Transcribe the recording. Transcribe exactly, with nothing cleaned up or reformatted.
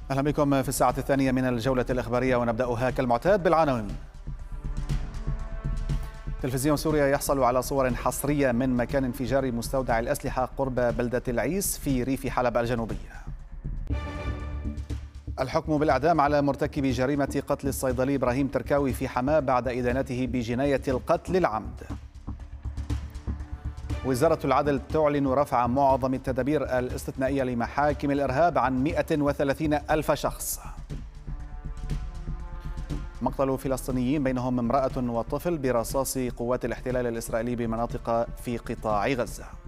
أهلا بكم في الساعة الثانية من الجولة الإخبارية، ونبدأها كالمعتاد بالعناوين. تلفزيون سوريا يحصل على صور حصرية من مكان انفجار مستودع الأسلحة قرب بلدة العيس في ريف حلب الجنوبية. الحكم بالإعدام على مرتكب جريمة قتل الصيدلي إبراهيم تركاوي في حماة بعد إدانته بجناية القتل العمد. وزارة العدل تعلن رفع معظم التدابير الاستثنائية لمحاكم الإرهاب عن مئة وثلاثين ألف شخص. مقتل فلسطينيين بينهم امرأة وطفل برصاص قوات الاحتلال الإسرائيلي بمناطق في قطاع غزة.